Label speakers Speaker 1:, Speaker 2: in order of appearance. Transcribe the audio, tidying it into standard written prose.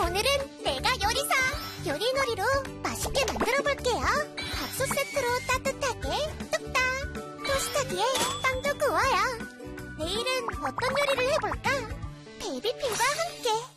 Speaker 1: 오늘은 내가 요리사 요리놀이로 맛있게 만들어 볼게요. 밥솥 세트로 따뜻하게 뚝딱. 토스터기에 빵도 구워요. 내일은 어떤 요리를 해볼까? 베이비핑과 함께.